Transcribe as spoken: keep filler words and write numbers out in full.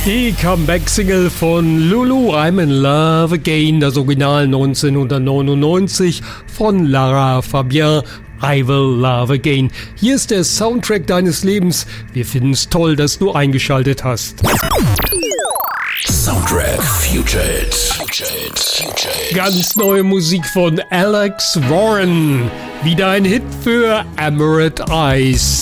Die Comeback-Single von Lulu, I'm in Love Again, das Original neunzehnhundertneunundneunzig von Lara Fabian, I Will Love Again. Hier ist der Soundtrack deines Lebens. Wir finden es toll, dass du eingeschaltet hast. Soundtrack Future Hits. Future Hits. Future Hits. Ganz neue Musik von Alex Warren. Wieder ein Hit für Emerald Eyes.